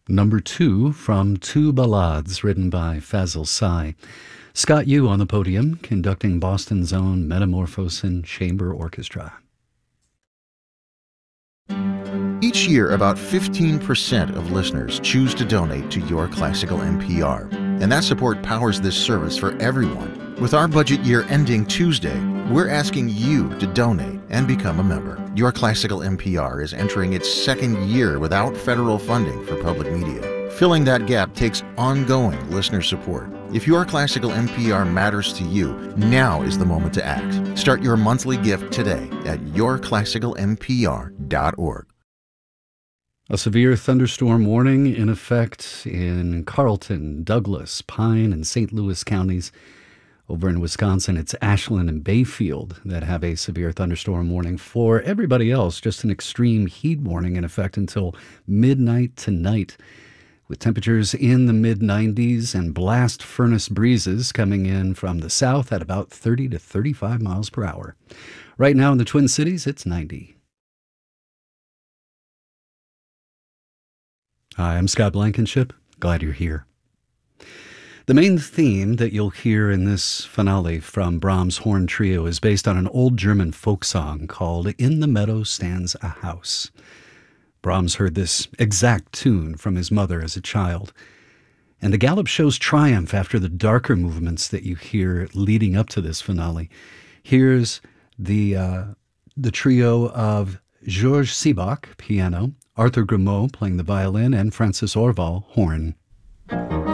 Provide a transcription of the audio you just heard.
Number 2 from Two Ballades, written by Fazil Say. Scott Yu on the podium, conducting Boston's own Metamorphosin Chamber Orchestra. Each year, about 15% of listeners choose to donate to Your Classical NPR, and that support powers this service for everyone. With our budget year ending Tuesday, we're asking you to donate and become a member. Your Classical NPR is entering its second year without federal funding for public media. Filling that gap takes ongoing listener support. If Your Classical NPR matters to you, now is the moment to act. Start your monthly gift today at yourclassicalnpr.org. A severe thunderstorm warning in effect in Carlton, Douglas, Pine, and St. Louis counties. Over in Wisconsin, it's Ashland and Bayfield that have a severe thunderstorm warning. For everybody else, just an extreme heat warning in effect until midnight tonight, with temperatures in the mid-90s and blast furnace breezes coming in from the south at about 30 to 35 miles per hour. Right now in the Twin Cities, it's 90. Hi, I'm Scott Blankenship. Glad you're here. The main theme that you'll hear in this finale from Brahms' Horn Trio is based on an old German folk song called In the Meadow Stands a House. Brahms heard this exact tune from his mother as a child, and the Gallup shows triumph after the darker movements that you hear leading up to this finale. Here's the trio of Georges Sibach, piano, Arthur Grimaud playing the violin, and Francis Orval, horn.